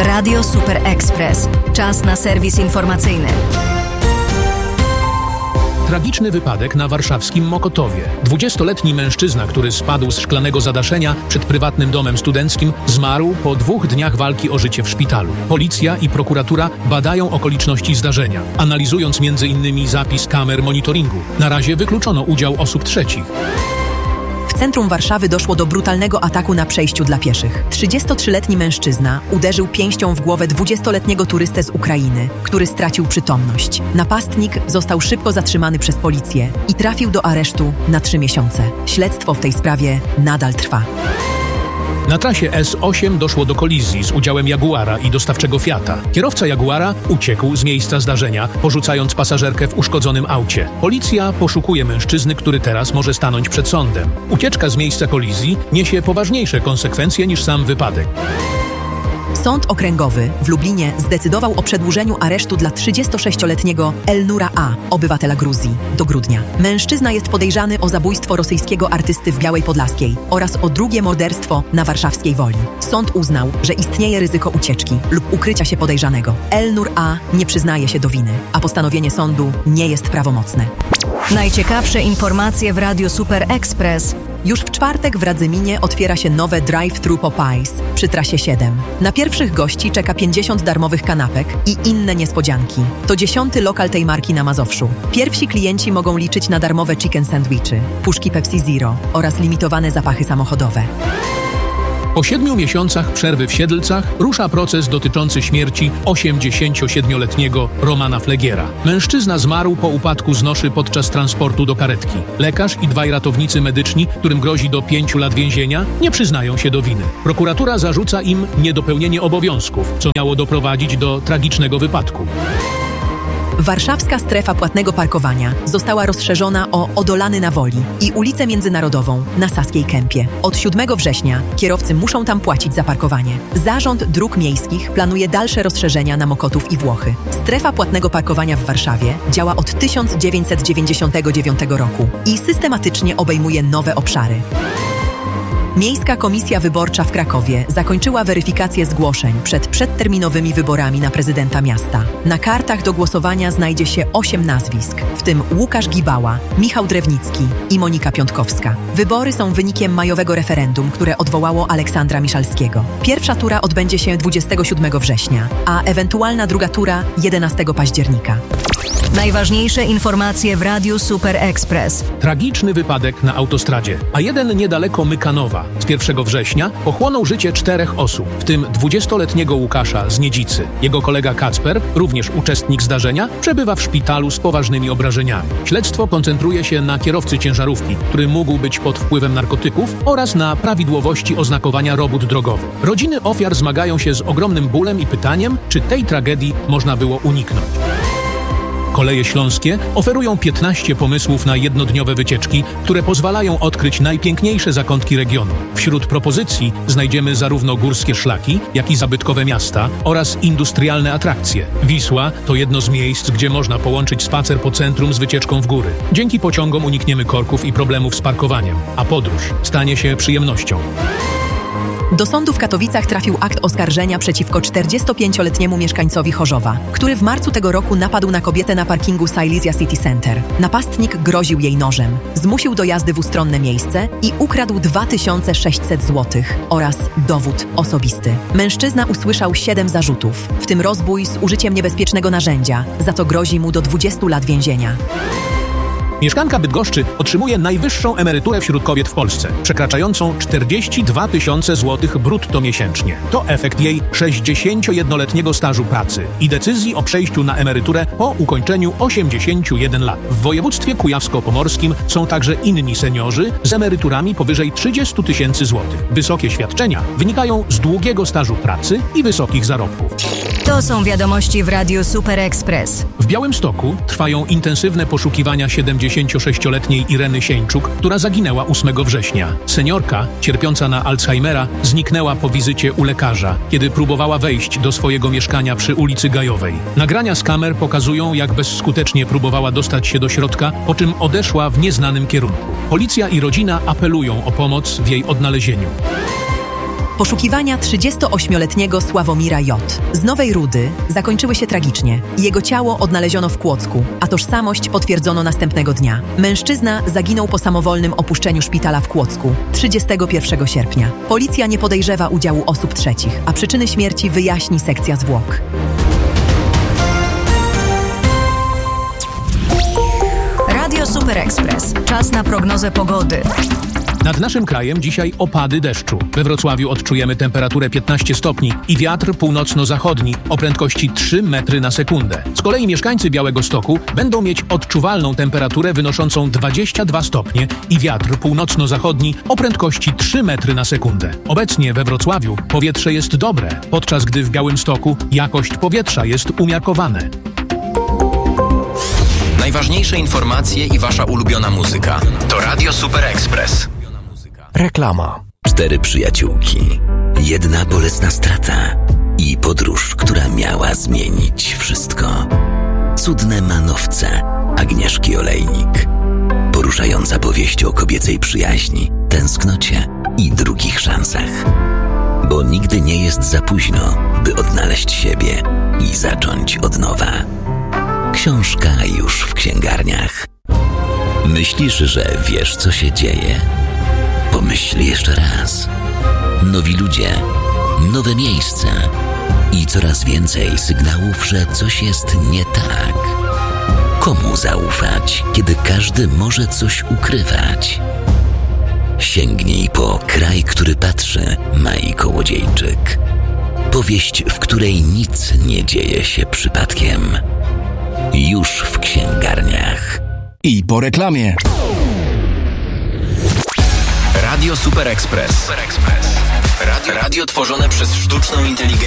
Radio Super Express. Czas na serwis informacyjny. Tragiczny wypadek na warszawskim Mokotowie. 20-letni mężczyzna, który spadł z szklanego zadaszenia przed prywatnym domem studenckim, zmarł po 2 dniach walki o życie w szpitalu. Policja i prokuratura badają okoliczności zdarzenia, analizując m.in. zapis kamer monitoringu. Na razie wykluczono udział osób trzecich. W centrum Warszawy doszło do brutalnego ataku na przejściu dla pieszych. 33-letni mężczyzna uderzył pięścią w głowę 20-letniego turystę z Ukrainy, który stracił przytomność. Napastnik został szybko zatrzymany przez policję i trafił do aresztu na 3 miesiące. Śledztwo w tej sprawie nadal trwa. Na trasie S8 doszło do kolizji z udziałem Jaguara i dostawczego Fiata. Kierowca Jaguara uciekł z miejsca zdarzenia, porzucając pasażerkę w uszkodzonym aucie. Policja poszukuje mężczyzny, który teraz może stanąć przed sądem. Ucieczka z miejsca kolizji niesie poważniejsze konsekwencje niż sam wypadek. Sąd Okręgowy w Lublinie zdecydował o przedłużeniu aresztu dla 36-letniego Elnura A., obywatela Gruzji, do grudnia. Mężczyzna jest podejrzany o zabójstwo rosyjskiego artysty w Białej Podlaskiej oraz o drugie morderstwo na warszawskiej Woli. Sąd uznał, że istnieje ryzyko ucieczki lub ukrycia się podejrzanego. Elnur A. nie przyznaje się do winy, a postanowienie sądu nie jest prawomocne. Najciekawsze informacje w Radiu Super Express. Już w czwartek w Radzyminie otwiera się nowe drive-thru Popeyes przy trasie 7. Na pierwszych gości czeka 50 darmowych kanapek i inne niespodzianki. To 10. lokal tej marki na Mazowszu. Pierwsi klienci mogą liczyć na darmowe chicken sandwichy, puszki Pepsi Zero oraz limitowane zapachy samochodowe. Po 7 miesiącach przerwy w Siedlcach rusza proces dotyczący śmierci 87-letniego Romana Flegiera. Mężczyzna zmarł po upadku z noszy podczas transportu do karetki. Lekarz i 2 ratownicy medyczni, którym grozi do 5 lat więzienia, nie przyznają się do winy. Prokuratura zarzuca im niedopełnienie obowiązków, co miało doprowadzić do tragicznego wypadku. Warszawska strefa płatnego parkowania została rozszerzona o Odolany na Woli i ulicę Międzynarodową na Saskiej Kępie. Od 7 września kierowcy muszą tam płacić za parkowanie. Zarząd Dróg Miejskich planuje dalsze rozszerzenia na Mokotów i Włochy. Strefa płatnego parkowania w Warszawie działa od 1999 roku i systematycznie obejmuje nowe obszary. Miejska Komisja Wyborcza w Krakowie zakończyła weryfikację zgłoszeń przed przedterminowymi wyborami na prezydenta miasta. Na kartach do głosowania znajdzie się 8 nazwisk, w tym Łukasz Gibała, Michał Drewnicki i Monika Piątkowska. Wybory są wynikiem majowego referendum, które odwołało Aleksandra Miszalskiego. Pierwsza tura odbędzie się 27 września, a ewentualna druga tura 11 października. Najważniejsze informacje w Radiu Super Express. Tragiczny wypadek na autostradzie, a jeden niedaleko Mykanowa z 1 września pochłonął życie 4 osób, w tym 20-letniego Łukasza z Niedzicy. Jego kolega Kacper, również uczestnik zdarzenia, przebywa w szpitalu z poważnymi obrażeniami. Śledztwo koncentruje się na kierowcy ciężarówki, który mógł być pod wpływem narkotyków, oraz na prawidłowości oznakowania robót drogowych. Rodziny ofiar zmagają się z ogromnym bólem i pytaniem, czy tej tragedii można było uniknąć. Koleje Śląskie oferują 15 pomysłów na jednodniowe wycieczki, które pozwalają odkryć najpiękniejsze zakątki regionu. Wśród propozycji znajdziemy zarówno górskie szlaki, jak i zabytkowe miasta oraz industrialne atrakcje. Wisła to jedno z miejsc, gdzie można połączyć spacer po centrum z wycieczką w góry. Dzięki pociągom unikniemy korków i problemów z parkowaniem, a podróż stanie się przyjemnością. Do sądu w Katowicach trafił akt oskarżenia przeciwko 45-letniemu mieszkańcowi Chorzowa, który w marcu tego roku napadł na kobietę na parkingu Silesia City Center. Napastnik groził jej nożem, zmusił do jazdy w ustronne miejsce i ukradł 2600 zł oraz dowód osobisty. Mężczyzna usłyszał 7 zarzutów, w tym rozbój z użyciem niebezpiecznego narzędzia, za co grozi mu do 20 lat więzienia. Mieszkanka Bydgoszczy otrzymuje najwyższą emeryturę wśród kobiet w Polsce, przekraczającą 42 000 złotych brutto miesięcznie. To efekt jej 61-letniego stażu pracy i decyzji o przejściu na emeryturę po ukończeniu 81 lat. W województwie kujawsko-pomorskim są także inni seniorzy z emeryturami powyżej 30 000 złotych. Wysokie świadczenia wynikają z długiego stażu pracy i wysokich zarobków. To są wiadomości w Radiu Super Express. W Białymstoku trwają intensywne poszukiwania 76-letniej Ireny Sieńczuk, która zaginęła 8 września. Seniorka, cierpiąca na Alzheimera, zniknęła po wizycie u lekarza, kiedy próbowała wejść do swojego mieszkania przy ulicy Gajowej. Nagrania z kamer pokazują, jak bezskutecznie próbowała dostać się do środka, po czym odeszła w nieznanym kierunku. Policja i rodzina apelują o pomoc w jej odnalezieniu. Poszukiwania 38-letniego Sławomira J. z Nowej Rudy zakończyły się tragicznie. Jego ciało odnaleziono w Kłodzku, a tożsamość potwierdzono następnego dnia. Mężczyzna zaginął po samowolnym opuszczeniu szpitala w Kłodzku 31 sierpnia. Policja nie podejrzewa udziału osób trzecich, a przyczyny śmierci wyjaśni sekcja zwłok. Radio Super Express. Czas na prognozę pogody. Nad naszym krajem dzisiaj opady deszczu. We Wrocławiu odczujemy temperaturę 15 stopni i wiatr północno-zachodni o prędkości 3 metry na sekundę. Z kolei mieszkańcy Białegostoku będą mieć odczuwalną temperaturę wynoszącą 22 stopnie i wiatr północno-zachodni o prędkości 3 metry na sekundę. Obecnie we Wrocławiu powietrze jest dobre, podczas gdy w Białymstoku jakość powietrza jest umiarkowane. Najważniejsze informacje i wasza ulubiona muzyka to Radio Super Express. Reklama. 4 przyjaciółki, 1 bolesna strata i podróż, która miała zmienić wszystko. Cudne manowce Agnieszki Olejnik. Poruszająca powieść o kobiecej przyjaźni, tęsknocie i drugich szansach. Bo nigdy nie jest za późno, by odnaleźć siebie i zacząć od nowa. Książka już w księgarniach. Myślisz, że wiesz, co się dzieje? Pomyśl jeszcze raz. Nowi ludzie, nowe miejsca i coraz więcej sygnałów, że coś jest nie tak. Komu zaufać, kiedy każdy może coś ukrywać? Sięgnij po Kraj, który patrzy, Mai Kołodziejczyk. Powieść, w której nic nie dzieje się przypadkiem. Już w księgarniach. I po reklamie. Radio Super Express. Radio tworzone przez sztuczną inteligencję.